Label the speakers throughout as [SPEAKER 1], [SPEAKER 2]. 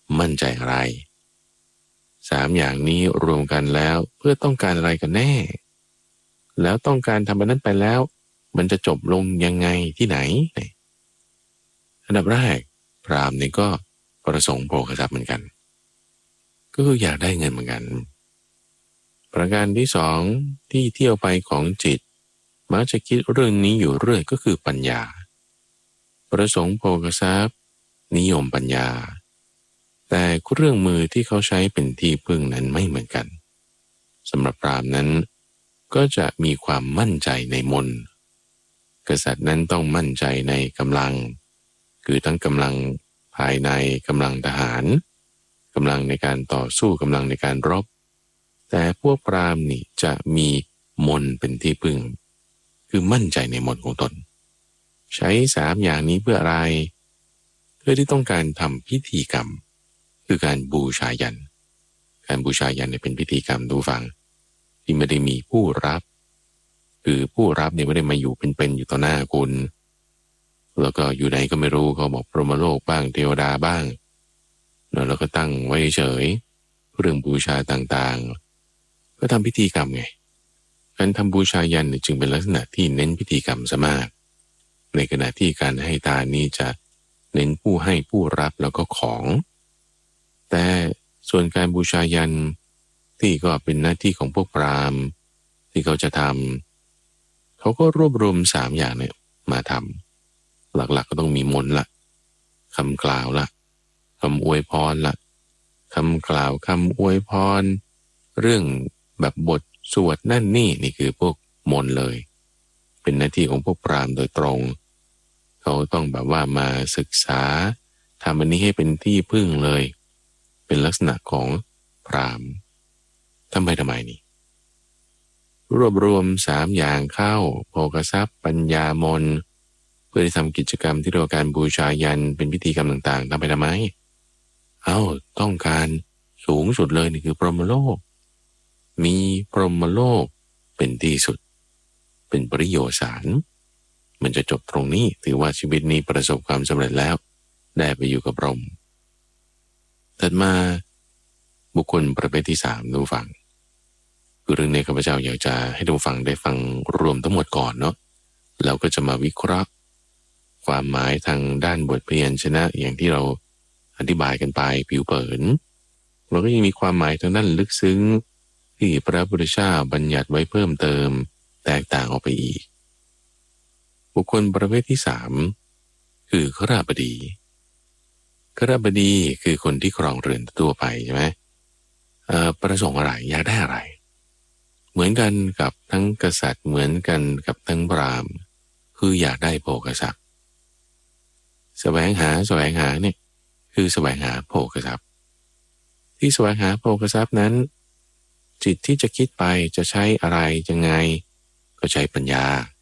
[SPEAKER 1] มั่นใจอะไรสามอย่างนี้รวมกันแล้วเพื่อต้องการอะไรกันแน่แล้วต้องการทำอันนั้นไปแล้วมันจะจบลงยังไงที่ไหนอันดับแรกพราหมณ์นี่ก็ประสงค์โภคทรัพย์เหมือนกันก็คืออยากได้เงินเหมือนกันประการที่สองที่เที่ยวไปของจิตมักจะคิดเรื่องนี้อยู่เรื่อยก็คือปัญญาประสงค์โภคทรัพย์นิยมปัญญาแต่เครื่องมือที่เขาใช้เป็นที่พึ่งนั้นไม่เหมือนกันสำหรับพราหมณ์นั้นก็จะมีความมั่นใจในมนต์กษัตริย์นั้นต้องมั่นใจในกำลังคือทั้งกำลังภายในกำลังทหารกำลังในการต่อสู้กำลังในการรบแต่พวกพราหมณ์นี่จะมีมนต์เป็นที่พึ่งคือมั่นใจในมนต์ของตนใช้สามอย่างนี้เพื่ออะไรเพื่อที่ต้องการทำพิธีกรรมคือการบูชายัญการบูชายัญเนี่ยเป็นพิธีกรรมดูฟังที่ไม่ได้มีผู้รับคือผู้รับเนี่ยไม่ได้มาอยู่เป็นอยู่ต่อหน้าคุณแล้วก็อยู่ไหนก็ไม่รู้เขาบอกพรหมโลกบ้างเทวดาบ้างแล้วก็ตั้งไว้เฉยเรื่องบูชาต่างๆก็ทำพิธีกรรมไงการทำบูชายัญจึงเป็นลักษณะที่เน้นพิธีกรรมซะมากในขณะที่การให้ทานนี้จะเน้นผู้ให้ผู้รับแล้วก็ของแต่ส่วนการบูชายัญที่ก็เป็นหน้าที่ของพวกพราหมณ์ที่เขาจะทำเขาก็รวบรวมสามอย่างเนี่ยมาทำหลักๆ ก็ต้องมีมนต์ละคำกล่าวละคำอวยพรละคำกล่าวคำอวยพรเรื่องแบบบทสวดนั่นนี่คือพวกมนต์เลยเป็นหน้าที่ของพวกพราหมณ์โดยตรงเขาต้องแบบว่ามาศึกษาทำอันนี้ให้เป็นที่พึ่งเลยเป็นลักษณะของพราหมณ์ทำไมนี่รวบรวมสามอย่างเข้าโภคทรัพย์ปัญญามนต์เพื่อที่ทำกิจกรรมที่เรียกว่าการบูชายัญเป็นพิธีกรรมต่างๆทำไมต้องการสูงสุดเลยนี่คือพรหมโลกมีพรหมโลกเป็นที่สุดเป็นปริโยสารมันจะจบตรงนี้ถือว่าชีวิตนี้ประสบความสำเร็จแล้วได้ไปอยู่กับพรหมถัดมาบุคคลประเภทที่สามดูฟังคือเรื่องในข้าพเจ้าอยากจะให้ดูฟังได้ฟังรวมทั้งหมดก่อนเนาะแล้วก็จะมาวิเคราะห์ความหมายทางด้านบทพยัญชนะอย่างที่เราอธิบายกันไปผิวเผินเราก็ยังมีความหมายทางด้านลึกซึ้งที่พระพุทธเจ้าบัญญัติไว้เพิ่มเติมแตกต่างออกไปอีกบุคคลประเภทที่สามคือขราบดีขราบดีคือคนที่ครองเรือนทั่วไปใช่ไหมประสงค์อะไรอยากได้อะไรเหมือนกันกับทั้งกษัตริย์เหมือนกันกับทั้งพราหมณ์คืออยากได้โภคทรัพย์แสวงหาเนี่ยคือแสวงหาโภคทรัพย์ที่แสวงหาโภคทรัพย์นั้นจิตที่จะคิดไปจะใช้อะไรยังไงก็ใช้ปัญญา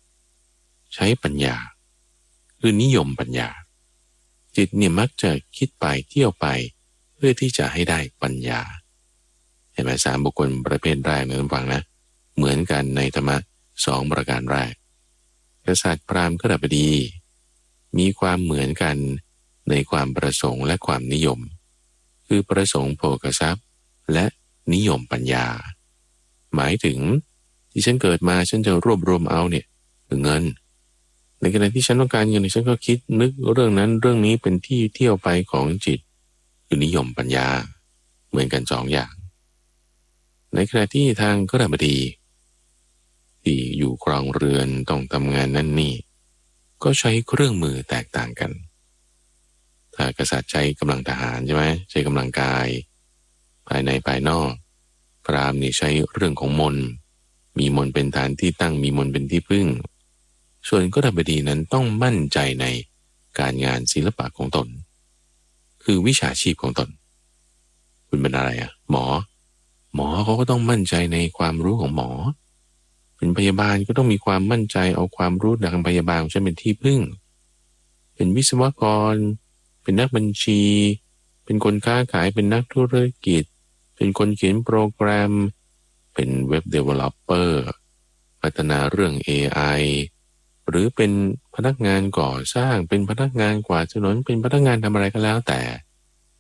[SPEAKER 1] คือนิยมปัญญาจิตเนี่ยมักจะคิดไปเที่ยวไปเพื่อที่จะให้ได้ปัญญาเห็นไหมสามบุคคลประเภทแรกนะท่านฟังนะเหมือนกันในธรรมะสองประการแรกกษัตริย์พราหมณ์ขราบดีมีความเหมือนกันในความประสงค์และความนิยมคือประสงค์โภคทรัพย์และนิยมปัญญาหมายถึงที่ฉันเกิดมาฉันจะรวบรวมเอาเนี่ยคือเงินในขณะที่ฉันต้องการเงินฉันก็คิดนึกเรื่องนั้นเรื่องนี้เป็นที่เที่ยวไปของจิตคือนิยมปัญญาเหมือนกันสองอย่างในขณะที่ทางขราบดีที่อยู่ครองเรือนต้องทำงานนั่นนี่ก็ใช้เครื่องมือแตกต่างกันถ้ากษัตริย์ใช้กำลังทหารใช่ไหมใช้กำลังกายภายในภายนอกพราหมณ์นี่ใช้เรื่องของมนต์มีมนต์เป็นฐานที่ตั้งมีมนต์เป็นที่พึ่งส่วนขราบดีนั้นต้องมั่นใจในการงานศิลปะของตนคือวิชาชีพของตนคุณเป็นอะไรหมอเขาก็ต้องมั่นใจในความรู้ของหมอเป็นพยาบาลก็ต้องมีความมั่นใจเอาความรู้ทางพยาบาลของฉันเป็นที่พึ่งเป็นวิศวกรเป็นนักบัญชีเป็นคนค้าขายเป็นนักธุรกิจเป็นคนเขียนโปรแกรมเป็นเว็บเดเวลลอปเปอร์พัฒนาเรื่อง AI หรือเป็นพนักงานก่อสร้างเป็นพนักงานกวาดถนนเป็นพนักงานทำอะไรก็แล้วแต่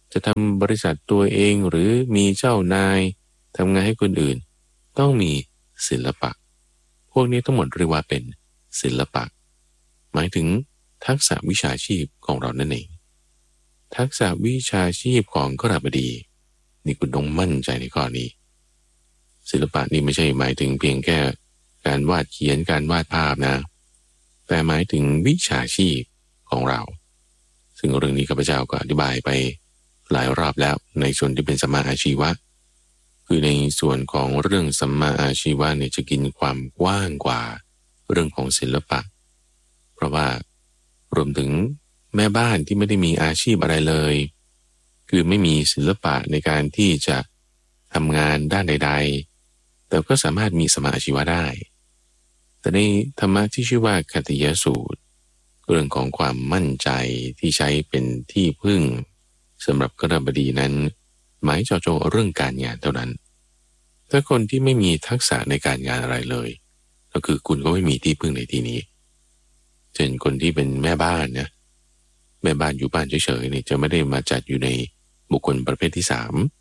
[SPEAKER 1] จะทำบริษัทตัวเองหรือมีเจ้านายทำงานให้คนอื่นต้องมีศิลปะพวกนี้ทั้งหมดเรียกว่าเป็นศิลปะหมายถึงทักษะวิชาชีพของเรานั่นเองทักษะวิชาชีพของกฤษบดีนี่คุณต้องมั่นใจในข้อนี้ศิลปะนี่ไม่ใช่หมายถึงเพียงแค่การวาดเขียนการวาดภาพนะแต่หมายถึงวิชาชีพของเราซึ่งเรื่องนี้ข้าพเจ้าก็อธิบายไปหลายรอบแล้วในส่วนที่เป็นสัมมาอาชีวะคือในส่วนของเรื่องสัมมาอาชีวะเนี่ยจะกินความกว้างกว่าเรื่องของศิลปะเพราะว่ารวมถึงแม่บ้านที่ไม่ได้มีอาชีพอะไรเลยคือไม่มีศิลปะในการที่จะทำงานด้านใดๆแต่ก็สามารถมีสัมมาอาชีวะได้แต่ในธรรมะที่ชื่อว่าคัตติยสูตรเรื่องของความมั่นใจที่ใช้เป็นที่พึ่งสำหรับกฤษบดีนั้นหมายเจาะจงเรื่องการงานเท่านั้นถ้าคนที่ไม่มีทักษะในการงานอะไรเลยก็คือคุณก็ไม่มีที่พึ่งในที่นี้เช่นคนที่เป็นแม่บ้านนะแม่บ้านอยู่บ้านเฉยๆนี่จะไม่ได้มาจัดอยู่ในบุคคลประเภทที่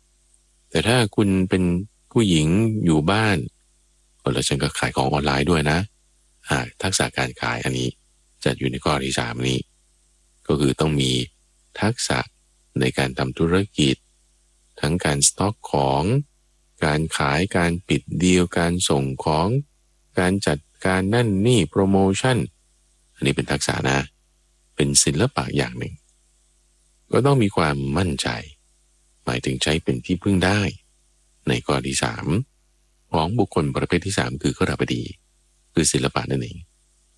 [SPEAKER 1] 3แต่ถ้าคุณเป็นผู้หญิงอยู่บ้านแล้วฉันก็ขายของออนไลน์ด้วยนะทักษะการขายอันนี้จัดอยู่ในข้อที่3นี้ก็คือต้องมีทักษะในการทำธุรกิจทั้งการสต็อกของการขายการปิดดีลการส่งของการจัดการนั่นนี่โปรโมชั่นอันนี้เป็นทักษะนะเป็นศิลปะอย่างหนึ่งก็ต้องมีความมั่นใจหมายถึงใช้เป็นที่พึ่งได้ในข้อที่3ของบุคคลประเภทที่3คือกฤษบดีคือศิลปะนั่นเอง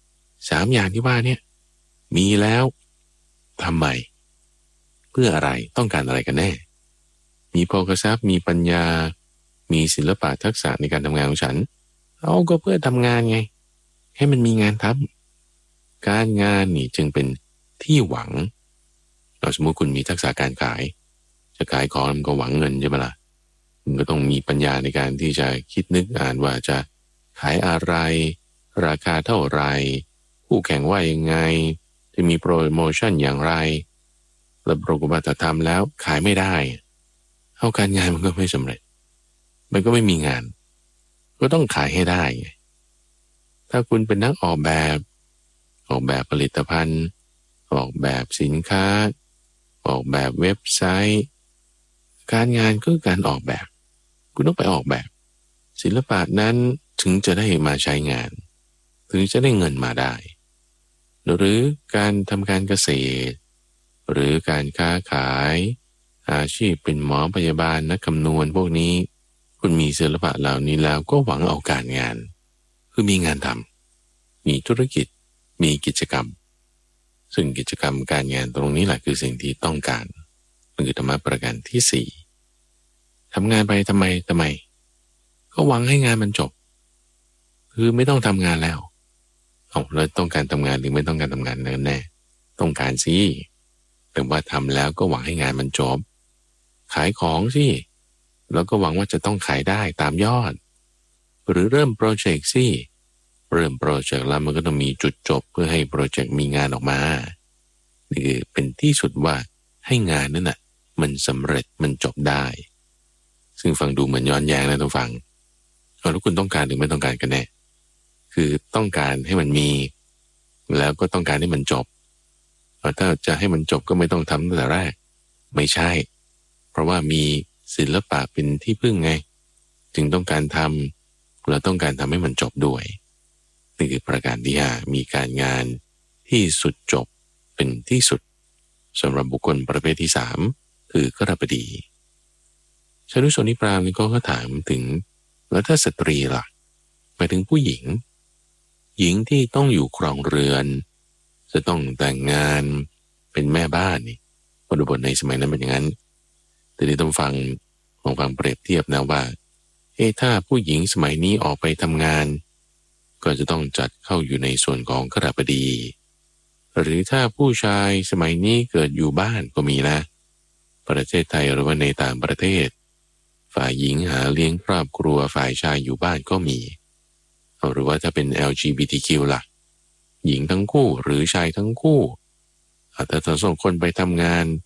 [SPEAKER 1] 3อย่างที่ว่าเนี่ยมีแล้วทำไมเพื่ออะไรต้องการอะไรกันแน่มีโภคทรัพย์มีปัญญามีศิลปะทักษะในการทำงานของฉันเอาก็เพื่อทำงานไงให้มันมีงานทำการงานนี่จึงเป็นที่หวังเราสมมติคุณมีทักษะการขายจะขายของมันก็หวังเงินใช่ไหมล่ะคุณก็ต้องมีปัญญาในการที่จะคิดนึกอ่านว่าจะขายอะไรราคาเท่าไรคู่แข่งว่ายังไงจะมีโปรโมชั่นอย่างไรแล้วปรากฏว่าถ้าทำแล้วขายไม่ได้เอาการงานมันก็ไม่สำเร็จมันก็ไม่มีงานก็ต้องขายให้ได้ถ้าคุณเป็นนักออกแบบผลิตภัณฑ์ออกแบบสินค้าออกแบบเว็บไซต์การงานก็คือการออกแบบคุณต้องไปออกแบบศิลปะนั้นถึงจะได้มาใช้งานถึงจะได้เงินมาได้หรือการทำการเกษตรหรือการค้าขายอาชีพเป็นหมอพยาบาลนักคำนวณพวกนี้คุณมีศิลปะเหล่านี้แล้วก็หวังเอาการงานคือมีงานทำมีธุรกิจมีกิจกรรมซึ่งกิจกรรมการงานตรงนี้แหละคือสิ่งที่ต้องการมันคือธรรมะประการที่4ทำงานไปทำไมก็หวังให้งานมันจบคือไม่ต้องทำงานแล้วแล้วต้องการทำงานหรือไม่ต้องการทำงานแน่ต้องการสิแต่ว่าทำแล้วก็หวังให้งานมันจบขายของสิแล้วก็หวังว่าจะต้องขายได้ตามยอดหรือเริ่มโปรเจกต์สิเริ่มโปรเจกต์แล้วมันก็ต้องมีจุดจบเพื่อให้โปรเจกต์มีงานออกมานี่คือเป็นที่สุดว่าให้งานนั้นน่ะมันสำเร็จมันจบได้ซึ่งฟังดูเหมือนย้อนแย้งนะทุกฟังแล้วคุณต้องการหรือไม่ต้องการกันแน่คือต้องการให้มันมีแล้วก็ต้องการให้มันจบถ้าจะให้มันจบก็ไม่ต้องทำตั้งแต่แรกไม่ใช่เพราะว่ามีศิลปะเป็นที่พึ่งไงจึงต้องการทำแล้วต้องการทำให้มันจบด้วยนี่คือประการที่5มีการงานที่สุดจบเป็นที่สุดสำหรับบุคคลประเภทที่3คือกฤษบดีชนุชนิปรามนี่ก็ถามถึงแล้วถ้าสตรีล่ะหมายถึงผู้หญิงที่ต้องอยู่ครองเรือนจะต้องแต่งงานเป็นแม่บ้านนี่บริบทในสมัยนั้นเป็นอย่างนั้นแต่ที่ต้องฟังเปรียบเทียบนะว่าถ้าผู้หญิงสมัยนี้ออกไปทำงานก็จะต้องจัดเข้าอยู่ในส่วนของกฤษบดีหรือถ้าผู้ชายสมัยนี้เกิดอยู่บ้านก็มีนะประเทศไทยหรือว่าในต่างประเทศฝ่ายหญิงหาเลี้ยงครอบครัวฝ่ายชายอยู่บ้านก็มีหรือว่าถ้าเป็น LGBTQ ล่ะหญิงทั้งคู่หรือชายทั้งคู่ถ้าทั้งสองคนไปทำงานก็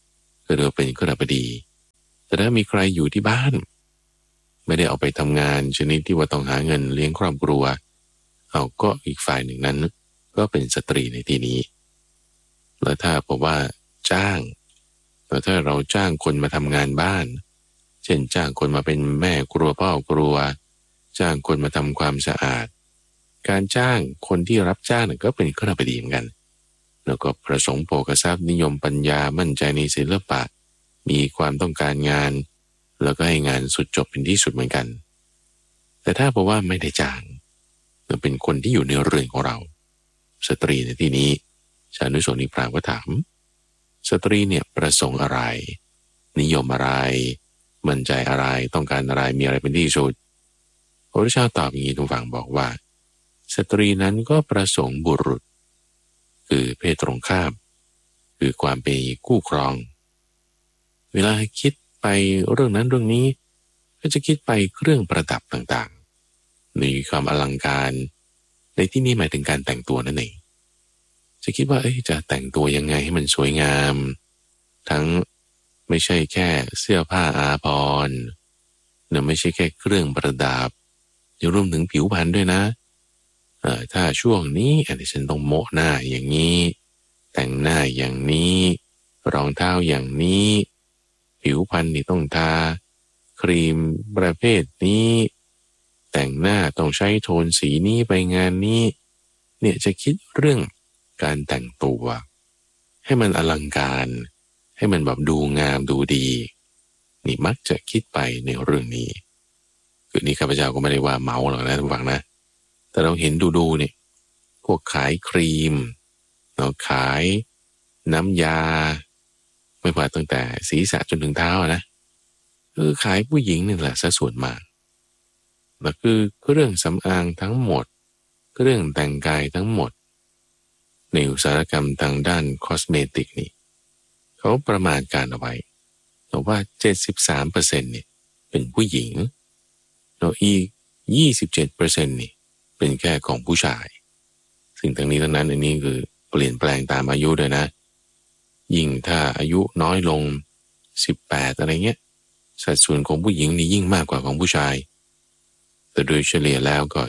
[SPEAKER 1] ก็เรียกว่าเป็นขฤบดีแต่ถ้ามีใครอยู่ที่บ้านไม่ได้ออกไปทำงานชนิดที่ว่าต้องหาเงินเลี้ยงครอบครัวเอาก็อีกฝ่ายหนึ่งนั้นก็เป็นสตรีในที่นี้แล้วถ้าบอกว่าจ้างแล้วถ้าเราจ้างคนมาทำงานบ้านเช่นจ้างคนมาเป็นแม่ครัวพ่อครัวจ้างคนมาทำความสะอาดการจ้างคนที่รับจ้างก็เป็นขฤบดีเหมือนกันแล้วก็ประสงค์โภคทรัพย์นิยมปัญญามั่นใจในศิลปะมีความต้องการงานแล้วก็ให้งานสุดจบเป็นที่สุดเหมือนกันแต่ถ้าบอกว่าไม่ได้จ้างเราเป็นคนที่อยู่ในเรือนของเราสตรีในที่นี้ชานุโสนิพรามก็ถามสตรีเนี่ยประสงค์อะไรนิยมอะไรมั่นใจอะไรต้องการอะไรมีอะไรเป็นที่สุดพระพุทธเจ้าตอบอย่างนี้ทุกฝั่งบอกว่าสตรีนั้นก็ประสงค์บุรุษคือเพศตรงข้ามคือความเป็นคู่ครองเวลาคิดไปเรื่องนั้นเรื่องนี้ก็จะคิดไปเครื่องประดับต่างๆมีความอลังการในที่นี้หมายถึงการแต่งตัวนั่นเองจะคิดว่าจะแต่งตัวยังไงให้มันสวยงามทั้งไม่ใช่แค่เสื้อผ้าอาภรณ์ไม่ใช่แค่เครื่องประดับยังรวมถึงผิวพรรณด้วยนะถ้าช่วงนี้ฉันต้องโมะหน้าอย่างนี้แต่งหน้าอย่างนี้รองเท้าอย่างนี้ผิวพรรณนี่ต้องทาครีมประเภทนี้แต่งหน้าต้องใช้โทนสีนี้ไปงานนี้เนี่ยจะคิดเรื่องการแต่งตัวให้มันอลังการให้มันแบบดูงามดูดีนี่มักจะคิดไปในเรื่องนี้คือนี่ข้าพเจ้าก็ไม่ได้ว่าเมาหรอกนะทุกฝั่งนะแต่เราเห็นดูเนี่ยพวกขายครีมเราขายน้ำยาไม่ว่าตั้งแต่ศีรษะจนถึงเท้านะคือขายผู้หญิงนี่แหละซะส่วนมากแล้วคือเครื่องสำอางทั้งหมดเครื่องแต่งกายทั้งหมดในอุตสาหกรรมทางด้านคอสเมติกนี่เขาประมาณการเอาไว้บอกว่า 73% เนี่ยเป็นผู้หญิงแล้วอีก 27% นี่เป็นแค่ของผู้ชายซึ่งทั้งนี้ทั้งนั้นอันนี้คือเปลี่ยนแปลงตามอายุด้วยนะยิ่งถ้าอายุน้อยลง18อะไรเงี้ยสัดส่วนของผู้หญิงนี่ยิ่งมากกว่าของผู้ชายแต่โดยเฉลี่ยแล้วก็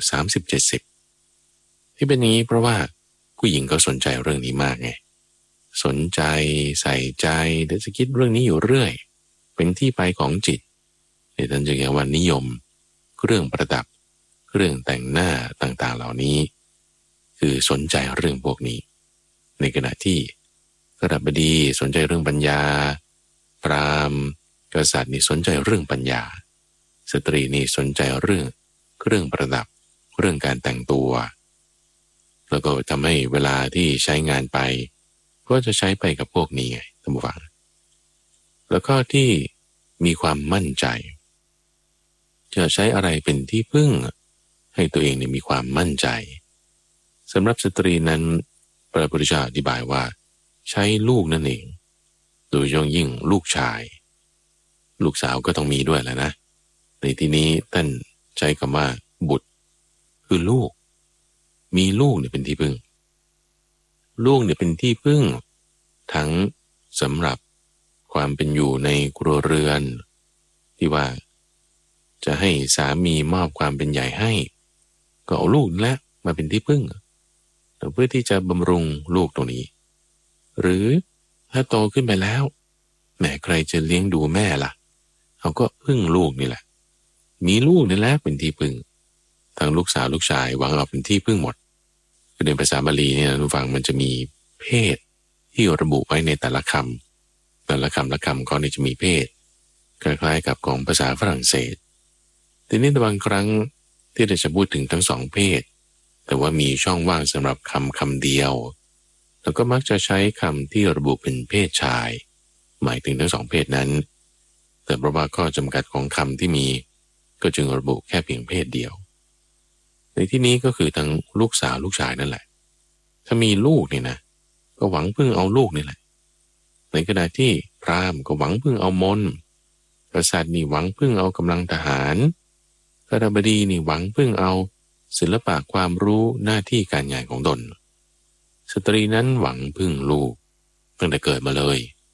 [SPEAKER 1] 30-70 ที่เป็นอย่างนี้เพราะว่าผู้หญิงก็สนใจเรื่องนี้มากไงสนใจใส่ใจเดี๋ยวจะคิดเรื่องนี้อยู่เรื่อยเป็นที่ไปของจิตเนี่ยท่านจะเรียกว่านิยมเครื่องประดับเครื่องแต่งหน้าต่างๆเหล่านี้คือสนใจเรื่องพวกนี้ในขณะที่ขฤบดีสนใจเรื่องปัญญาพราหมณ์กษัตริย์นี่สนใจเรื่องปัญญาสตรีนี่สนใจเรื่องเครื่องประดับเรื่องการแต่งตัวแล้วก็ทำให้เวลาที่ใช้งานไปก็จะใช้ไปกับพวกนี้ไงท่านผู้ฟังแล้วก็ที่มีความมั่นใจจะใช้อะไรเป็นที่พึ่งให้ตัวเองเนี่ยมีความมั่นใจสำหรับสตรีนั้นพระพุทธเจ้าอธิบายว่าใช้ลูกนั่นเองโดยยิ่งลูกชายลูกสาวก็ต้องมีด้วยแหละนะในที่นี้ท่านใช้คำว่าบุตรคือลูกมีลูกเนี่ยเป็นที่พึ่งลูกเนี่ยเป็นที่พึ่งทั้งสำหรับความเป็นอยู่ในครัวเรือนที่ว่าจะให้สามีมอบความเป็นใหญ่ให้ก็เอาลูกนั่นแหละมาเป็นที่พึ่งเพื่อที่จะบำรุงลูกตรงนี้หรือถ้าโตขึ้นไปแล้วแม่ใครจะเลี้ยงดูแม่ล่ะเขาก็พึ่งลูกนี่แหละมีลูกนี่แหละเป็นที่พึ่งทั้งลูกสาวลูกชายหวังเอาเป็นที่พึ่งหมดคือในภาษาบาลีเนี่ยทุกฝั่งมันจะมีเพศที่ระบุไว้ในแต่ละคำแต่ละคำละคำก็จะมีเพศคล้ายๆกับของภาษาฝรั่งเศสทีนี้บางครั้งที่เราจะพูดถึงทั้งสองเพศแต่ว่ามีช่องว่างสำหรับคำเดียวแล้วก็มักจะใช้คำที่ระบุเป็นเพศชายหมายถึงทั้งสองเพศนั้นแต่เพราะว่าข้อจำกัดของคำที่มีก็จึงระบุแค่เพียงเพศเดียวในที่นี้ก็คือทั้งลูกสาวลูกชายนั่นแหละถ้ามีลูกเนี่ยนะก็หวังพึ่งเอาลูกนี่แหละในขณะที่พราหมณ์ก็หวังพึ่งเอามนกษัตริย์นี่หวังพึ่งเอากำลังทหารขฤบดีนี่หวังพึ่งเอาศิลปะความรู้หน้าที่การงานของตนสตรีนั้นหวังพึ่งลูกตั้งแต่เกิดมาเลย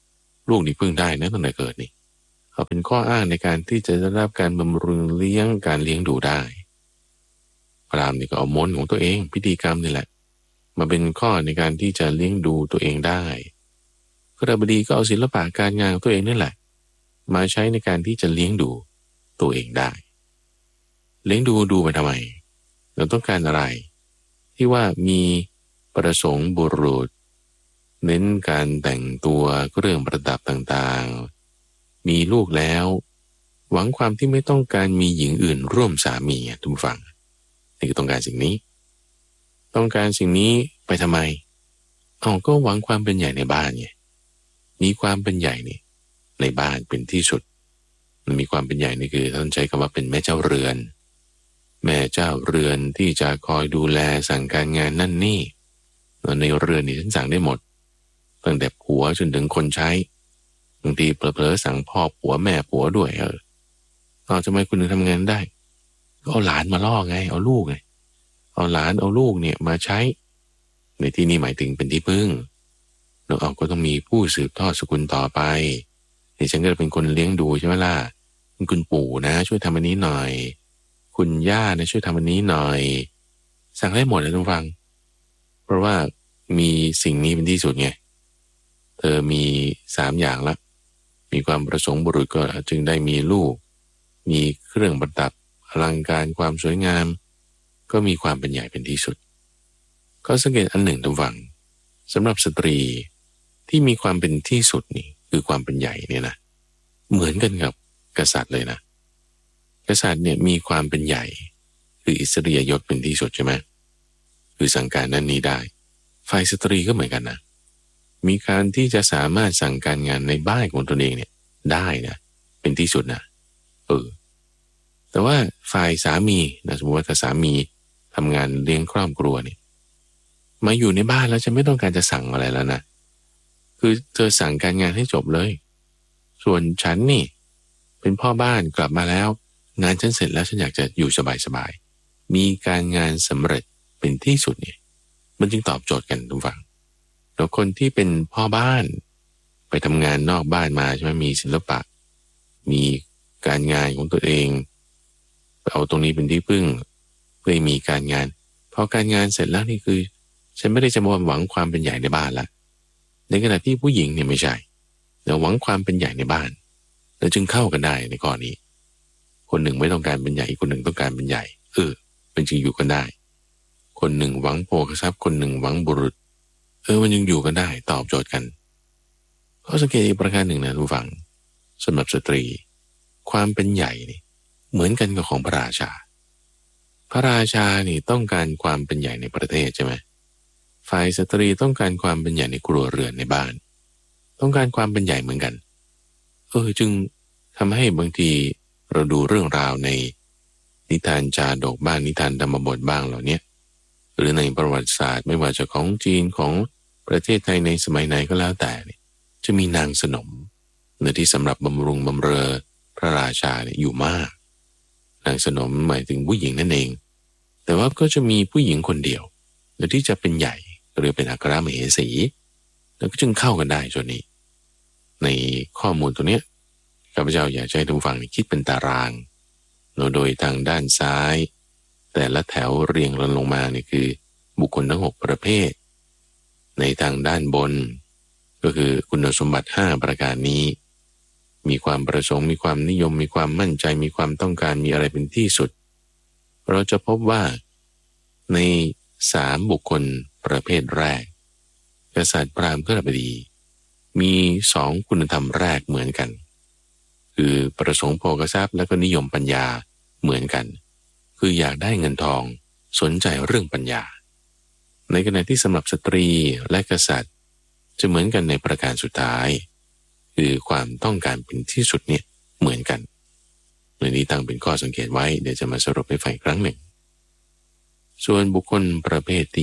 [SPEAKER 1] ลูกนี่พึ่งได้นะตั้งแต่เกิดนี่เขาเป็นข้ออ้างในการที่จะได้รับการบำรุงเลี้ยงการเลี้ยงดูได้พราหมณ์นี่ก็เอามนต์ของตัวเองพิธีกรรมนี่แหละมาเป็นข้อในการที่จะเลี้ยงดูตัวเองได้กฤบดีก็เอาศิลปะการงานของตัวเองนี่แหละมาใช้ในการที่จะเลี้ยงดูตัวเองได้เลี้ยงดูไปทำไมเราต้องการอะไรที่ว่ามีประสงค์บุรุษเน้นการแต่งตัวเครื่องประดับต่างๆมีลูกแล้วหวังความที่ไม่ต้องการมีหญิงอื่นร่วมสามีทุกฝั่งนี่คือต้องการสิ่งนี้ต้องการสิ่งนี้ไปทำไมก็หวังความเป็นใหญ่ในบ้านไงมีความเป็นใหญ่นี่ในบ้านเป็นที่สุดมันมีความเป็นใหญ่นี่คือท่านใช้คำว่าเป็นแม่เจ้าเรือนแม่เจ้าเรือนที่จะคอยดูแลสั่งการงานนั่นนี่ในเรือนนี่ฉันสั่งได้หมดตั้งแต่ผัวจนถึงคนใช้บางทีเผลอๆสั่งพ่อผัวแม่ผัวด้วยทำไมคุณถึงทำงานได้ก็เอาหลานมาล่อไงเอาลูกไงเอาหลานเอาลูกเนี่ยมาใช้ในที่นี้หมายถึงเป็นที่พึ่งเราก็ต้องมีผู้สืบทอดสกุลต่อไปนี่ฉันก็เป็นคนเลี้ยงดูใช่ไหมล่ะคุณปู่นะช่วยทำอันนี้หน่อยคุณย่านะช่วยทำอันนี้หน่อยสั่งได้หมดเลยทุกฟังเพราะว่ามีสิ่งนี้เป็นที่สุดไงเธอมี3อย่างละมีความประสงค์บุรุษก็จึงได้มีลูกมีเครื่องประดับอลังการความสวยงามก็มีความเป็นใหญ่เป็นที่สุดก็สังเกตอันหนึ่งทุกฝั่งสำหรับสตรีที่มีความเป็นที่สุดนี่คือความเป็นใหญ่เนี่ยนะเหมือนกันกับกษัตริย์เลยนะกษัตริย์เนี่ยมีความเป็นใหญ่คืออิสริยยศเป็นที่สุดใช่ไหมคือสั่งการนั้นนี้ได้ฝ่ายสตรีก็เหมือนกันนะมีการที่จะสามารถสั่งการงานในบ้านของตนเองเนี่ยได้นะเป็นที่สุดนะแต่ว่าฝ่ายสามีนะสมมติว่าถ้าสามีทำงานเลี้ยงครอบครัวเนี่ยมาอยู่ในบ้านแล้วจะไม่ต้องการจะสั่งอะไรแล้วนะคือเธอสั่งการงานให้จบเลยส่วนฉันนี่เป็นพ่อบ้านกลับมาแล้วงานฉันเสร็จแล้วฉันอยากจะอยู่สบายๆมีการงานสำเร็จเป็นที่สุดเนี่ยมันจึงตอบโจทย์กันทุกฝั่งแล้วคนที่เป็นพ่อบ้านไปทำงานนอกบ้านมาใช่ไหมมีศิลปะมีการงานของตัวเองเอาตรงนี้เป็นที่พึ่งเพื่อมีการงานพอการงานเสร็จแล้วนี่คือฉันไม่ได้จะมาหวังความเป็นใหญ่ในบ้านละในขณะที่ผู้หญิงเนี่ยไม่ใช่เราหวังความเป็นใหญ่ในบ้านเราจึงเข้ากันได้ในข้อนี้คนหนึ่งไม่ต้องการเป็นใหญ่อีกคนหนึ่งต้องการเป็นใหญ่มันจึงอยู่กันได้คนหนึ่งหวังโภคทรัพย์คนหนึ่งหวังบุรุษมันยังอยู่กันได้ตอบโจทย์กันข้อสังเกตอีกประการหนึ่งนะทุกฝั่งสำหรับสตรีความเป็นใหญ่นี่เหมือนกันกับของพระราชาพระราชานี่ต้องการความเป็นใหญ่ในประเทศใช่ไหมฝ่ายสตรีต้องการความเป็นใหญ่ในครัวเรือนในบ้านต้องการความเป็นใหญ่เหมือนกันจึงทำให้บางทีเราดูเรื่องราวในนิทานจาดกบ้างนิทานธรรมบทบ้างเหล่านี้หรือในประวัติศาสตร์ไม่ว่าจะของจีนของประเทศไทยในสมัยไหนก็แล้วแต่จะมีนางสนมเนื้อที่สำหรับบำรุงบำเรอพระราชาอยู่มากนางสนมหมายถึงผู้หญิงนั่นเองแต่ว่าก็จะมีผู้หญิงคนเดียวเนื้อที่จะเป็นใหญ่หรือเป็นอัครมเหสีแล้วก็จึงเข้ากันได้ส่วนนี้ในข้อมูลตัวเนี้ยข้าพเจ้าอยากให้ทุกฝั่งคิดเป็นตารางโดยทางด้านซ้ายแต่ละแถวเรียงลงมานี่คือบุคคลทั้ง6ประเภทในทางด้านบนก็คือคุณสมบัติ5ประการนี้มีความประสงค์มีความนิยมมีความมั่นใจมีความต้องการมีอะไรเป็นที่สุดเราจะพบว่าใน3บุคคลประเภทแรกกษัตริย์พราหมณ์กฤบดีมี2คุณธรรมแรกเหมือนกันคือประสงค์โภคทรัพย์และก็นิยมปัญญาเหมือนกันคืออยากได้เงินทองสนใจเรื่องปัญญาในขณะที่สำหรับสตรีและกษัตริย์จะเหมือนกันในประการสุดท้ายคือความต้องการเป็นที่สุดเนี่ยเหมือนกันในนี้ตั้งเป็นข้อสังเกตไว้เดี๋ยวจะมาสรุปให้ฟังอีกครั้งหนึ่งส่วนบุคคลประเภทที่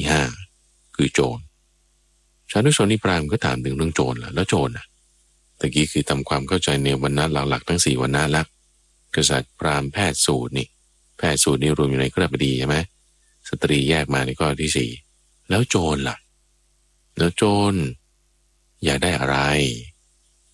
[SPEAKER 1] 5คือโจรชานุชนนิพรามก็ถามถึงเรื่องโจรแล้วโจรตะกี้คือทำความเข้าใจในวรรณะหลักๆทั้ง4วรรณะละกษัตริย์พราหมณ์แพทย์สูตรนี่แพทย์สูตรนี่รวมอยู่ในกฤบดีใช่ไหมสตรีแยกมาในข้อที่4แล้วโจรล่ะแล้วโจรอยากได้อะไร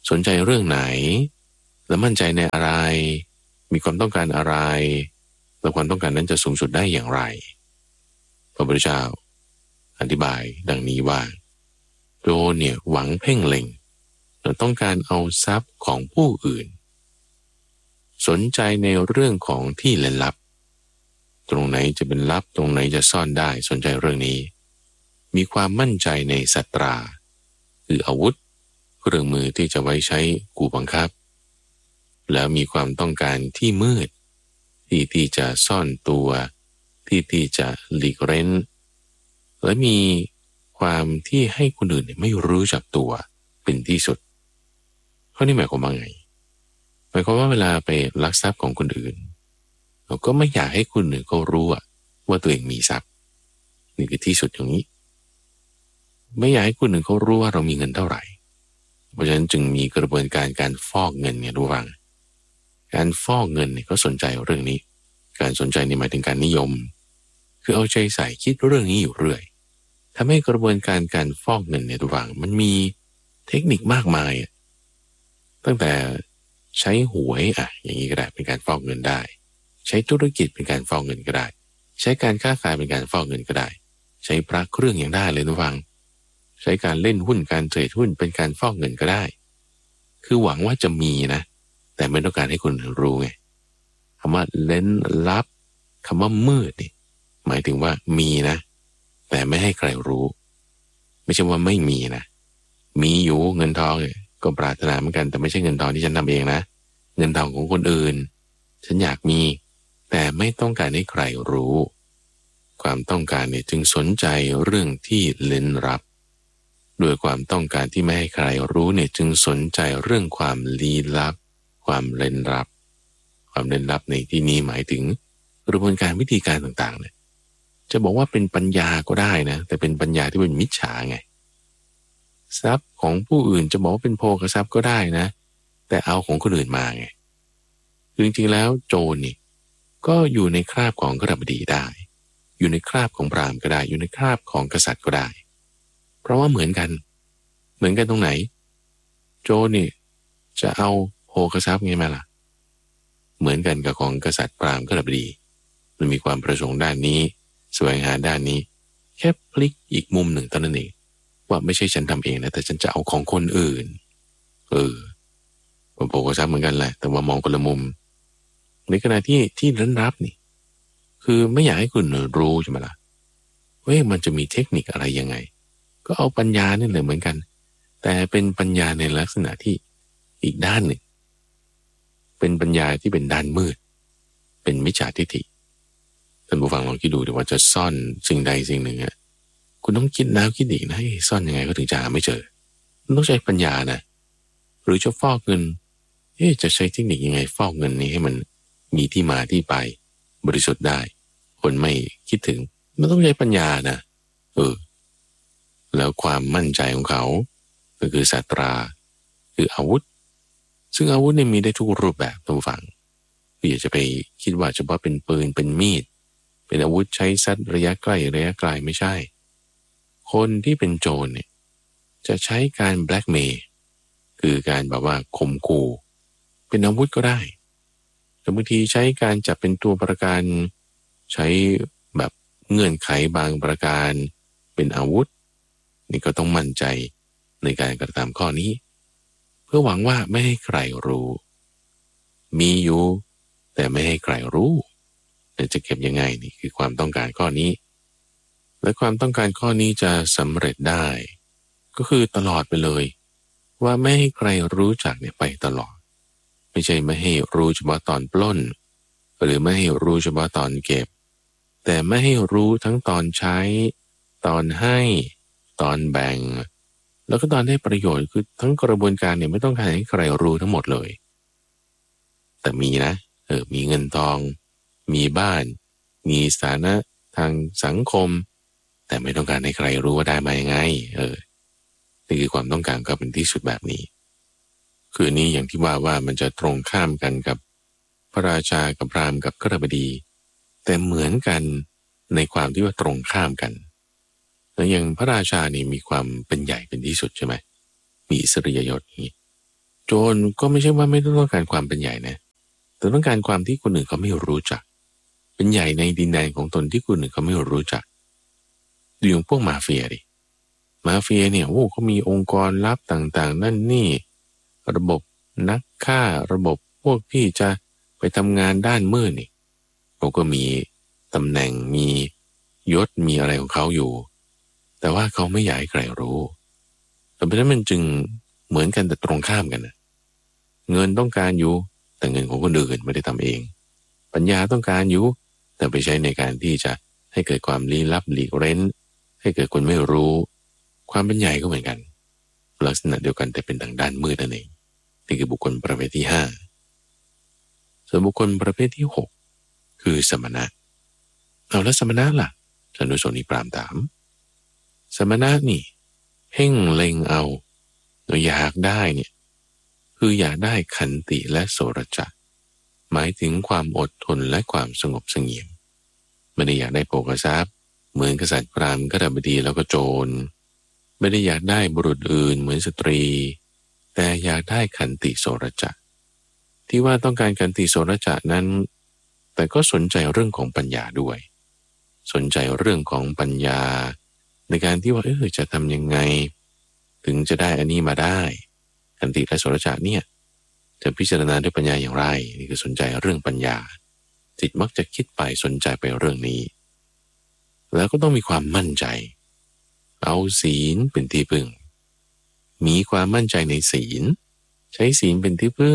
[SPEAKER 1] สนใจเรื่องไหนและมั่นใจในอะไรมีความต้องการอะไรและความต้องการนั้นจะสูงสุดได้อย่างไรพระพุทธเจ้าอธิบายดังนี้ว่าโจรเนี่ยหวังเพ่งเล็งต้องการเอาทรัพย์ของผู้อื่นสนใจในเรื่องของที่ลึกลับตรงไหนจะเป็นลับตรงไหนจะซ่อนได้สนใจเรื่องนี้มีความมั่นใจในสัตราคืออาวุธเครื่องมือที่จะไว้ใช้กูบังคับแล้วมีความต้องการที่มืดที่จะซ่อนตัวที่จะหลีกเร้นและมีความที่ให้คนอื่นไม่รู้จักตัวเป็นที่สุดข้อนี้หมายความว่าไงหมายความว่าเวลาไปลักทรัพย์ของคนอื่นเราก็ไม่อยากให้คนอื่นเขารู้ว่าตัวเองมีทรัพย์นี่คือที่สุดอย่างนี้ไม่อยากให้คนอื่นเขารู้ว่าเรามีเงินเท่าไหร่เพราะฉะนั้นจึงมีกระบวนการฟอกเงินเนี่ยดูฟังการฟอกเงินเนี่ยก็สนใจเรื่องนี้การสนใจนี่หมายถึงการนิยมคือเอาใจใส่คิดเรื่องนี้อยู่เรื่อยทำให้กระบวนการฟอกเงินเนี่ยดูฟังมันมีเทคนิคมากมายตั้งแต่ใช้หวยอย่างนี้ก็ได้เป็นการฟอกเงินได้ใช้ธุรกิจเป็นการฟอกเงินก็ได้ใช้การค้าขายเป็นการฟอกเงินก็ได้ใช้พระเครื่องอย่างได้เลยทุกฟังใช้การเล่นหุ้นการเทรดหุ้นเป็นการฟอกเงินก็ได้คือหวังว่าจะมีนะแต่ไม่ต้องการให้คนอื่นรู้ไงคำว่าเล่นลับคำว่ามืดนี่หมายถึงว่ามีนะแต่ไม่ให้ใครรู้ไม่ใช่ว่าไม่มีนะมีอยู่เงินทองเนี่ยก็ปรารถนาเหมือนกันแต่ไม่ใช่เงินทองที่ฉันทำเองนะเงินทองของคนอื่นฉันอยากมีแต่ไม่ต้องการให้ใครรู้ความต้องการเนี่ยจึงสนใจเรื่องที่ลึกลับด้วยความต้องการที่ไม่ให้ใครรู้เนี่ยจึงสนใจเรื่องความลี้ลับความลึกลับความลึกลับในที่นี้หมายถึงกระบวนการวิธีการต่างๆเนี่ยจะบอกว่าเป็นปัญญาก็ได้นะแต่เป็นปัญญาที่เป็นมิจฉาไงทรัพย์ของผู้อื่นจะบอกว่าเป็นโภคทรัพย์ก็ได้นะแต่เอาของคนอื่นมาไงจริงๆแล้วโจรนี่ก็อยู่ในคราบของกฤบดีได้อยู่ในคราบของพราหมณ์ก็ได้อยู่ในคราบของกษัตริย์ก็ได้เพราะว่าเหมือนกันตรงไหนโจรนี่จะเอาโภคทรัพย์ไงมาล่ะเหมือนกันกับของกษัตริย์พราหมณ์กฤบดีมันมีความประสงค์ด้านนี้แสวงหาด้านนี้แค่พลิกอีกมุมหนึ่งเท่านั้นเองว่าไม่ใช่ฉันทำเองนะแต่ฉันจะเอาของคนอื่นผมโภคทรัพย์เหมือนกันแหละแต่ว่ามองคนละมุมในขณะที่ลึกลับนี่คือไม่อยากให้คุณรู้ใช่ไหมล่ะมันจะมีเทคนิคอะไรยังไงก็เอาปัญญานี่แหละเหมือนกันแต่เป็นปัญญาในลักษณะที่อีกด้านหนึ่งเป็นปัญญาที่เป็นด้านมืดเป็นมิจฉาทิฏฐิท่านผู้ฟังลองคิดดูดิว่าจะซ่อนสิ่งใดสิ่งหนึ่งคุณต้องคิดแล้วคิดอีกนะซ่อนยังไงก็ถึงจะหาไม่เจอมันต้องใช้ปัญญานะหรือจะฟอกเงินจะใช้เทคนิคยังไงฟอกเงินนี้ให้มันมีที่มาที่ไปบริสุทธิ์ได้คนไม่คิดถึงมันต้องใช้ปัญญานะแล้วความมั่นใจของเขาก็คือศาสตราคืออาวุธซึ่งอาวุธนี่มีได้ทุกรูปแบบตัวฝั่งอย่าจะไปคิดว่าเฉพาะเป็นปืนเป็นมีดเป็นอาวุธใช้ซัดระยะใกล้ระยะไกลไม่ใช่คนที่เป็นโจรเนี่ยจะใช้การแบล็กเมย์คือการแบบว่าข่มขู่เป็นอาวุธก็ได้แต่บางทีใช้การจับเป็นตัวประกันใช้แบบเงื่อนไขบางประการเป็นอาวุธนี่ก็ต้องมั่นใจในการกระทำข้อนี้เพื่อหวังว่าไม่ให้ใครรู้มีอยู่แต่ไม่ให้ใครรู้จะเก็บยังไงนี่คือความต้องการข้อนี้และความต้องการข้อนี้จะสำเร็จได้ก็คือตลอดไปเลยว่าไม่ให้ใครรู้จักเนี่ยไปตลอดไม่ใช่ไม่ให้รู้เฉพาะตอนปล้นหรือไม่ให้รู้เฉพาะตอนเก็บแต่ไม่ให้รู้ทั้งตอนใช้ตอนให้ตอนแบ่งแล้วก็ตอนได้ประโยชน์คือทั้งกระบวนการเนี่ยไม่ต้องการให้ใครรู้ทั้งหมดเลยแต่มีนะมีเงินทองมีบ้านมีสถานะทางสังคมแต่ไม่ต้องการให้ใครรู้ว่าได้มายังไงนี่คือความต้องการก็เป็นที่สุดแบบนี้คือนี้อย่างที่ว่ามันจะตรงข้ามกันกับพระราชากับพราหมณ์กับกฤบดีแต่เหมือนกันในความที่ว่าตรงข้ามกันแล้วอย่างพระราชานี่มีความเป็นใหญ่เป็นที่สุดใช่ไหมมีอิสริยยศนี้โจรก็ไม่ใช่ว่าไม่ต้องการความเป็นใหญ่นะแต่ต้องการความที่คนอื่นเขาไม่รู้จักเป็นใหญ่ในดินแดนของตนที่คนอื่นเขาไม่รู้จักดูอย่างพวกมาเฟียดิมาเฟียเนี่ยโอ้เขามีองค์กรลับต่างๆนั่นนี่ระบบนักฆ่าระบบพวกที่จะไปทำงานด้านมืดนี่เขาก็มีตำแหน่งมียศมีอะไรของเขาอยู่แต่ว่าเขาไม่อยากให้ใครรู้แต่เพราะฉะนั้นมันจึงเหมือนกันแต่ตรงข้ามกันนะเงินต้องการอยู่แต่เงินของคนอื่นไม่ได้ทำเองปัญญาต้องการอยู่แต่ไปใช้ในการที่จะให้เกิดความลี้ลับหลีกเร้นให้เกิดคนไม่รู้ความเป็นใหญ่ก็เหมือนกันลักษณะเดียวกันแต่เป็นทางด้านมืดนั่นเองนี่คือบุคคลประเภทที่5ส่วนบุคคลประเภทที่6คือสมณะเอาแล้วสมณะล่ะสานุโสนีพราหมณ์ถามสมณะนี่เพ่งเล็งเอาอยากได้เนี่ยคืออยากได้ขันติและโสรจะหมายถึงความอดทนและความสงบเสงี่ยมไม่ได้อยากได้โภคทรัพย์เหมือนกษัตริย์พราหมณ์กบดีแล้วก็โจรไม่ได้อยากได้บุรุษอื่นเหมือนสตรีแต่อยากได้ขันติโสรจะที่ว่าต้องการขันติโสรจะนั้นแต่ก็สนใจเรื่องของปัญญาด้วยสนใจเรื่องของปัญญาในการที่ว่าจะทำยังไงถึงจะได้อันนี้มาได้ขันติและโสรจะเนี่ยจะพิจารณาด้วยปัญญาอย่างไรนี่คือสนใจเรื่องปัญญาจิตมักจะคิดไปสนใจไปเรื่องนี้แล้วก็ต้องมีความมั่นใจเอาศีลเป็นที่พึ่งมีความมั่นใจในศีลใช้ศีลเป็นที่พึ่ง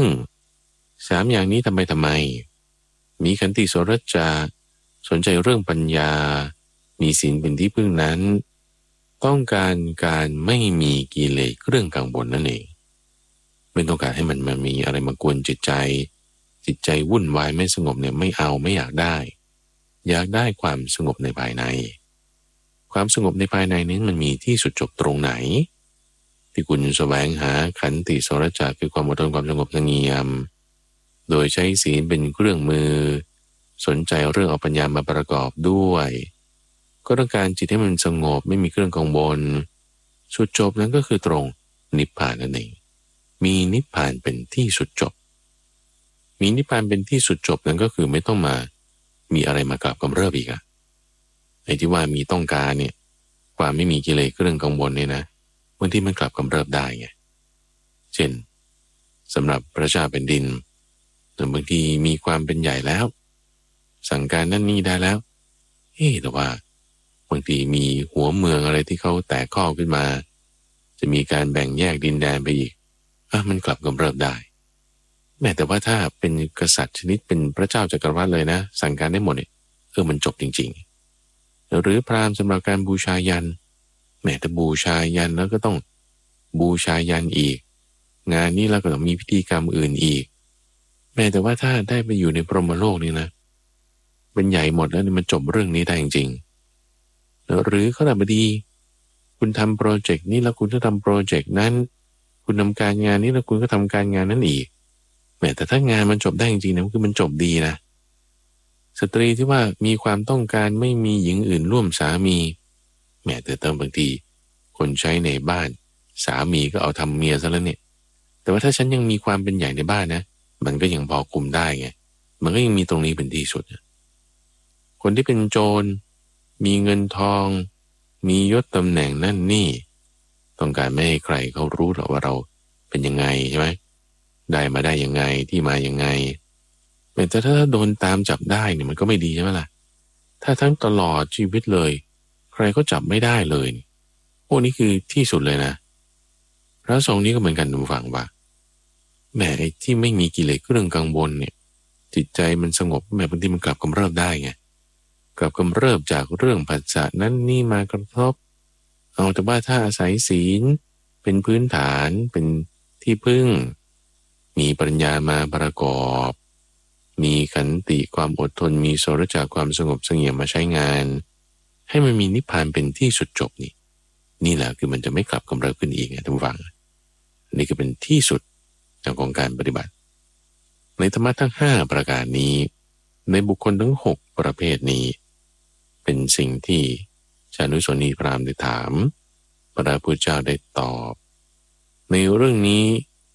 [SPEAKER 1] 3อย่างนี้ทำไมมีขันติโสรจะสนใจเรื่องปัญญามีศีลเป็นที่พึ่งนั้นต้องการไม่มีกิเลสเครื่องกังวลนั่นเองไม่ต้องการให้มันมีอะไรมากวนจิตใจวุ่นวายไม่สงบเนี่ยไม่เอาไม่อยากได้อยากได้ความสงบในภายในความสงบในภายในนี้มันมีที่สุดจบตรงไหนที่คุณแสวงหาขันติโสรจะคือความอดทนความสงบเสงี่ยมโดยใช้ศีลเป็นเครื่องมือสนใจเรื่องเอาปัญญามาประกอบด้วยก็ต้องการจิตให้มันสงบไม่มีเครื่องกังวลสุดจบนั้นก็คือตรงนิพพานนั่นเองมีนิพพานเป็นที่สุดจบมีนิพพานเป็นที่สุดจบนั้นก็คือไม่ต้องมามีอะไรมากลับกำเริบอีกอะไอ้ที่ว่ามีต้องการเนี่ยความไม่มีกิเลสเครื่องกังวลเนี่ยนะบางทีมันกลับกำเริบได้ไงเช่นสำหรับพระเจ้าแผ่นดินแต่บางทีมีความเป็นใหญ่แล้วสั่งการนั่นนี่ได้แล้วแต่ว่าบางทีมีหัวเมืองอะไรที่เขาแตกข้อขึ้นมาจะมีการแบ่งแยกดินแดนไปอีกมันกลับกำเริบได้แม้แต่ว่าถ้าเป็นกษัตริย์ชนิดเป็นพระเจ้าจักรวรรดิเลยนะสั่งการได้หมดเนี่ยมันจบจริงๆหรือพราหมณ์สำหรับการบูชายันแม้แต่บูชายันแล้วก็ต้องบูชายันอีกงานนี้แล้วก็ต้องมีพิธีกรรมอื่นอีกแม้แต่ว่าถ้าได้ไปอยู่ในพรหมโลกนี่นะเป็นใหญ่หมดแล้วมันจบเรื่องนี้ได้จริงๆหรือข้าราชบดีคุณทำโปรเจกต์นี้แล้วคุณก็ทำโปรเจกต์นั้นคุณทำการงานนี้แล้วคุณก็ทำการงานนั้นอีกแม้แต่ถ้างานมันจบได้จริงๆนะคือมันจบดีนะสตรีที่ว่ามีความต้องการไม่มีหญิงอื่นร่วมสามีแม้แต่บางทีคนใช้ในบ้านสามีก็เอาทำเมียซะแล้วเนี่ยแต่ว่าถ้าฉันยังมีความเป็นใหญ่ในบ้านนะมันก็ยังพอคุมได้ไงมันก็ยังมีตรงนี้เป็นที่สุดคนที่เป็นโจรมีเงินทองมียศตำแหน่งนั่นนี่ต้องการไม่ให้ใครเขารู้หรอกว่าเราเป็นยังไงใช่ไหมได้มาได้ยังไงที่มายังไงแต่ถ้าโดนตามจับได้เนี่ยมันก็ไม่ดีใช่ไหมล่ะถ้าทั้งตลอดชีวิตเลยใครก็จับไม่ได้เลยพวกนี้คือที่สุดเลยนะพระสงฆ์นี้ก็เหมือนกันดูฟังว่าแหมไอ้ที่ไม่มีกิเลสเรื่องกังวลเนี่ยจิตใจมันสงบแม้บางทีมันกลับกำเริบได้ไงกลับกำเริบจากเรื่องผัสสะนั้นนี่มากระทบเอาแต่ว่าถ้าอาศัยศีลเป็นพื้นฐานเป็นที่พึ่งมีปัญญามาประกอบมีขันติความอดทนมีโสรจะความสงบเสงี่ยมมาใช้งานให้มันมีนิพพานเป็นที่สุดจบนี่แหละคือมันจะไม่กลับกำเริบขึ้นอีกนะท่านผู้ฟังนี่คือเป็นที่สุดของการปฏิบัติในธรรมะทั้ง5ประการนี้ในบุคคลทั้ง6ประเภทนี้เป็นสิ่งที่ชานุโสนีพราหมณ์ได้ถามพระพุทธเจ้าได้ตอบในเรื่องนี้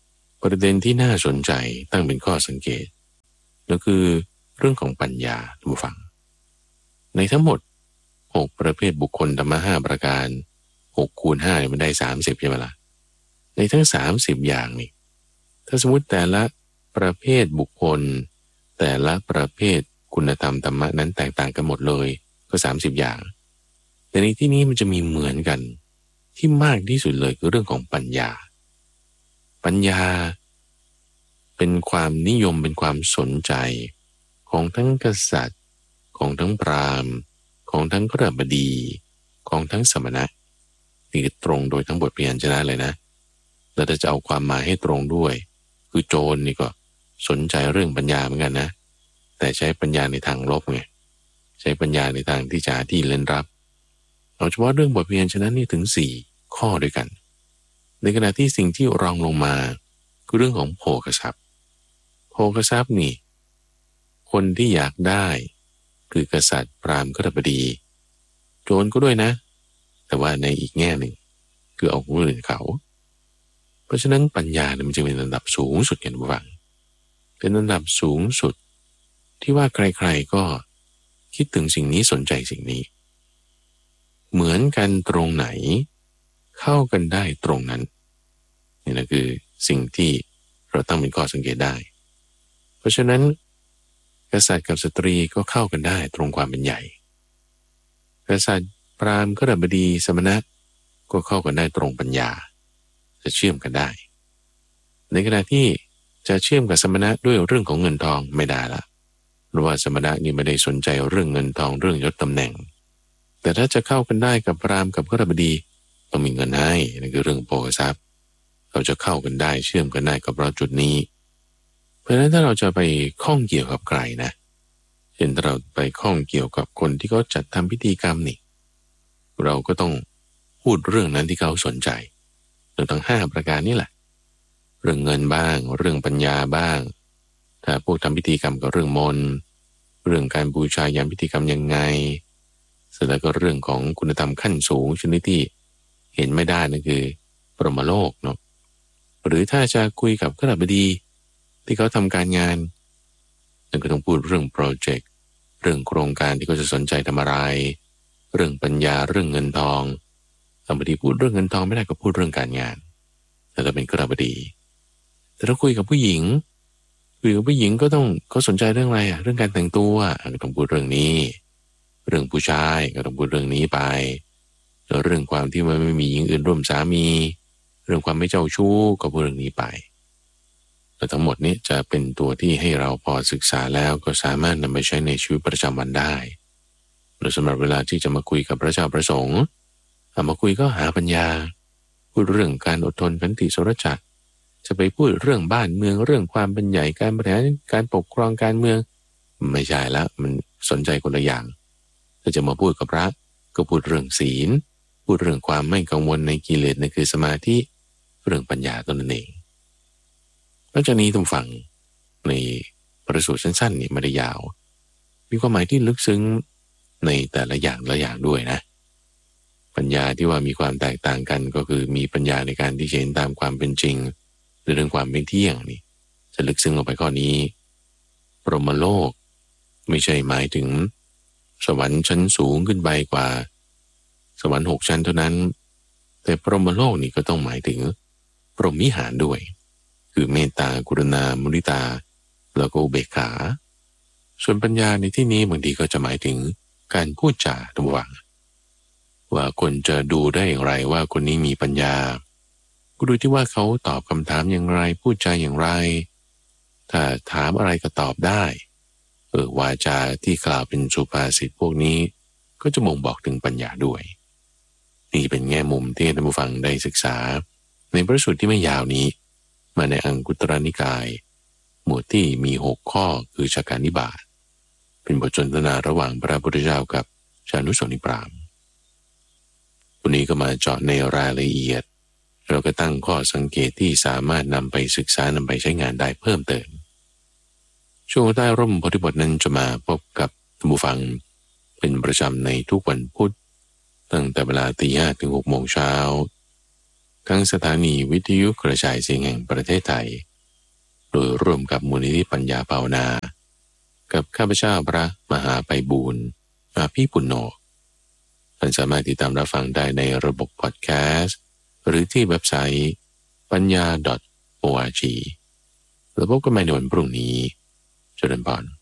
[SPEAKER 1] ประเด็นที่น่าสนใจตั้งเป็นข้อสังเกตก็คือเรื่องของปัญญาท่านผู้ฟังในทั้งหมด6ประเภทบุคคลธรรมะ5ประการ6คูณ5เนี่ยมันได้30ใช่ไหมล่ะในทั้ง30อย่างนี่ถ้าสมมติแต่ละประเภทบุคคลแต่ละประเภทคุณธรรมธรรมะนั้นแตกต่างกันหมดเลยก็30อย่างแต่ในที่นี้มันจะมีเหมือนกันที่มากที่สุดเลยคือเรื่องของปัญญาปัญญาเป็นความนิยมเป็นความสนใจของทั้งกษัตริย์ของทั้งพราหมณ์ของทั้งขฤบดีของทั้งสมณะนี่ตรงโดยทั้งบทพยัญชนะเลยนะแล้วจะเอาความหมายให้ตรงด้วยคือโจรนี่ก็สนใจเรื่องปัญญาเหมือนกันนะแต่ใช้ปัญญาในทางลบไงใช้ปัญญาในทางที่จะที่เล่นรับเอาเฉพาะเรื่องบทพยัญชนะนี่ถึง4ข้อด้วยกันในขณะที่สิ่งที่รองลงมาคือเรื่องของโภคทรัพย์โภคทรัพย์นี่คนที่อยากได้คือกษัตริย์พราหมณ์ขฤบดีโจรก็ด้วยนะแต่ว่าในอีกแง่หนึ่งคือเอาคนอื่นเขาเพราะฉะนั้นปัญญาเนี่ยมันจึงเป็นระดับสูงสุดกันบ้างเป็นระดับสูงสุดที่ว่าใครๆก็คิดถึงสิ่งนี้สนใจสิ่งนี้เหมือนกันตรงไหนเข้ากันได้ตรงนั้นนี่นะคือสิ่งที่เราตั้งเป็นข้อสังเกตได้เพราะฉะนั้นกษัตริย์กับสตรีก็เข้ากันได้ตรงความเป็นใหญ่กษัตริย์พราหมณ์ขฤบดีสมณะก็เข้ากันได้ตรงปัญญาจะเชื่อมกันได้ในขณะที่จะเชื่อมกับสมณะด้วยเรื่องของเงินทองไม่ได้ละเพราะว่าสมณะนี่ไม่ได้สนใจเรื่องเงินทองเรื่องยศตำแหน่งแต่ถ้าจะเข้ากันได้กับพราหมณ์กับขฤบดีต้องมีเงินให้นั่นคือเรื่องโภคทรัพย์เราจะเข้ากันได้เชื่อมกันได้กับเราจุดนี้เพราะฉะนั้นถ้าเราจะไปข้องเกี่ยวกับใครนะเช่นถ้าเราไปข้องเกี่ยวกับคนที่เขาจัดทำพิธีกรรมนี่เราก็ต้องพูดเรื่องนั้นที่เขาสนใจเรื่องทั้ง5ประการนี่แหละเรื่องเงินบ้างเรื่องปัญญาบ้างถ้าพวกทำพิธีกรรมก็เรื่องมนต์เรื่องการบูชายันพิธีกรรมยังไงเสร็จแล้วก็เรื่องของคุณธรรมขั้นสูงชนิดที่เห็นไม่ได้นั่นคือปรหมโลกเนาะหรือถ้าจะคุยกับขฤบดีที่เขาทำการงานนั่นก็ต้องพูดเรื่องโปรเจกต์เรื่องโครงการที่เขาจะสนใจทำอะไรเรื่องปัญญาเรื่องเงินทองบางทีพูดเรื่องเงินทองไม่ได้ก็พูดเรื่องการงานแต่ถ้าเป็นขฤบดีแต่ถ้าคุยกับผู้หญิงก็ต้องเขาสนใจเรื่องอะไรอ่ะเรื่องการแต่งตัวก็ต้องพูดเรื่องนี้เรื่องผู้ชายก็ต้องพูดเรื่องนี้ไปแล้วเรื่องความที่มันไม่มีหญิงอื่นร่วมสามีเรื่องความไม่เจ้าชู้ก็พูดเรื่องนี้ไปแต่ทั้งหมดนี้จะเป็นตัวที่ให้เราพอศึกษาแล้วก็สามารถนำไปใช้ในชีวิตประจำวันได้โดยสำหรับเวลาที่จะมาคุยกับพระเจ้าประสงค์มาคุยก็หาปัญญาพูดเรื่องการอดทนขันติสรจักรจะไปพูดเรื่องบ้านเมืองเรื่องความเป็นใหญ่การบริหารการปกครองการเมืองไม่ใช่แล้วมันสนใจคนละอย่างถ้าจะมาพูดกับพระก็พูดเรื่องศีลพูดเรื่องความไม่กังวลในกิเลสนั่นคือสมาธิเรื่องปัญญาตัวนั่นเองนอกจากนี้ต้องฟังในประสูตรสั้นๆนี่ไม่ได้ยาวมีความหมายที่ลึกซึ้งในแต่ละอย่างละอย่างด้วยนะปัญญาที่ว่ามีความแตกต่างกันก็คือมีปัญญาในการที่จะเห็นตามความเป็นจริงในเรื่องความเป็นเที่ยงนี่จะลึกซึ้งลงไปข้อนี้พรหมโลกไม่ใช่หมายถึงสวรรค์ชั้นสูงขึ้นไปกว่าสวรรค์6ชั้นเท่านั้นแต่พรหมโลกนี่ก็ต้องหมายถึงพรหมวิหารด้วยคือเมตตากรุณามุทิตาแล้วก็อุเบกขาส่วนปัญญาในที่นี้บางทีก็จะหมายถึงการพูดจาระหว่างว่าคนจะดูได้อย่างไรว่าคนนี้มีปัญญาก็ดูที่ว่าเขาตอบคำถามอย่างไรพูดจาอย่างไรถ้าถามอะไรก็ตอบได้วาจาที่กล่าวเป็นสุภาษิตพวกนี้ก็จะบ่งบอกถึงปัญญาด้วยนี่เป็นแง่มุมที่ท่านผู้ฟังได้ศึกษาในพระสูตรที่ไม่ยาวนี้มาในอังคุตรนิกายหมวดที่มี6ข้อคือชากานิบาตเป็นบทสนทนาระหว่างพระพุทธเจ้ากับชานุชนิพราหมณ์วันนี้ก็มาเจาะในรายละเอียดเราก็ตั้งข้อสังเกตที่สามารถนำไปศึกษานำไปใช้งานได้เพิ่มเติมช่วงใต้ร่มโพธิบทนั้นจะมาพบกับท่านผู้ฟังเป็นประจำในทุกวันพุธตั้งแต่เวลา 5:00 ถึง 6:00 น.ทั้งสถานีวิทยุกระจายเสียงแห่งประเทศไทยโดยร่วมกับมูลนิธิปัญญาภาวนากับข้าพเจ้าพระมหาไพบูลย์อาภีปุณโญท่านสามารถติดตามรับฟังได้ในระบบพอดแคสต์หรือที่เว็บไซต์ปัญญา .org แล้วพบกันใหม่ในวันพรุ่งนี้เจริญพร